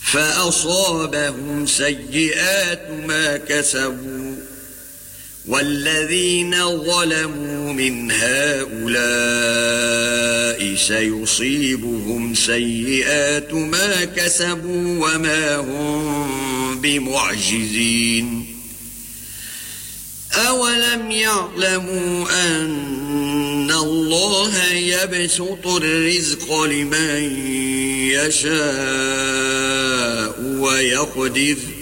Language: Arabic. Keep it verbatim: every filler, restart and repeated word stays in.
فأصابهم سيئات ما كسبوا والذين ظلموا من هؤلاء سيصيبهم سيئات ما كسبوا وما هم بمعجزين أولم يعلموا أن الله يبسط الرزق لمن يشاء ويقدر